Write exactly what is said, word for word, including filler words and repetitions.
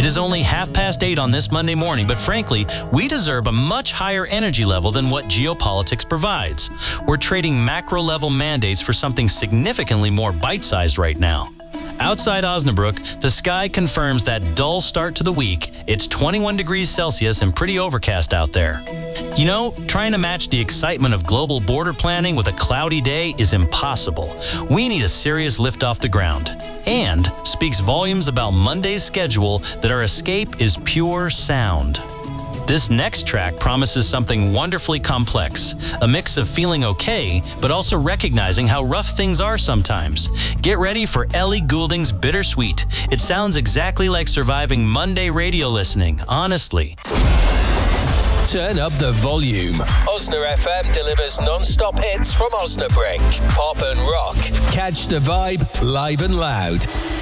is only half past eight on this Monday morning, but frankly, we deserve a much higher energy level than what geopolitics provides. We're trading macro-level mandates for something significantly more bite-sized right now. Outside Osnabrück, the sky confirms that dull start to the week. It's twenty-one degrees Celsius and pretty overcast out there. You know, trying to match the excitement of global border planning with a cloudy day is impossible. We need a serious lift off the ground. And speaks volumes about Monday's schedule that our escape is pure sound. This next track promises something wonderfully complex, a mix of feeling okay, but also recognizing how rough things are sometimes. Get ready for Ellie Goulding's Bittersweet. It sounds exactly like surviving Monday radio listening, honestly. Turn up the volume. Osna F M delivers non-stop hits from Osnabrück. Pop and rock. Catch the vibe live and loud.